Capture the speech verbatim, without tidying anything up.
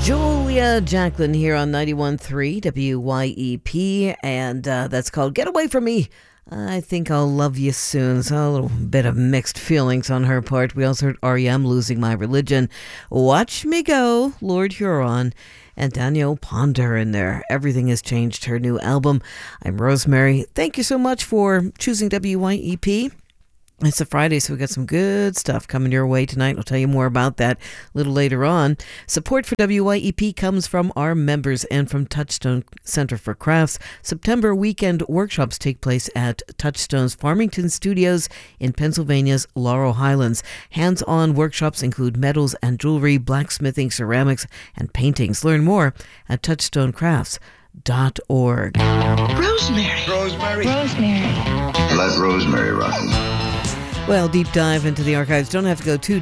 Julia Jacqueline here on ninety-one point three W Y E P, and uh, that's called Get Away From Me. I think I'll love you soon. So a little bit of mixed feelings on her part. We also heard R E M, Losing My Religion. Watch Me Go, Lord Huron, and Danielle Ponder in there. Everything Has Changed, her new album. I'm Rosemary. Thank you so much for choosing W Y E P. It's a Friday, so we got some good stuff coming your way tonight. I'll tell you more about that a little later on. Support for W Y E P comes from our members and from Touchstone Center for Crafts. September weekend workshops take place at Touchstone's Farmington Studios in Pennsylvania's Laurel Highlands. Hands-on workshops include metals and jewelry, blacksmithing, ceramics, and paintings. Learn more at touchstone crafts dot org. Rosemary. Rosemary. Rosemary. Let Rosemary rock. Well, deep dive into the archives. Don't have to go too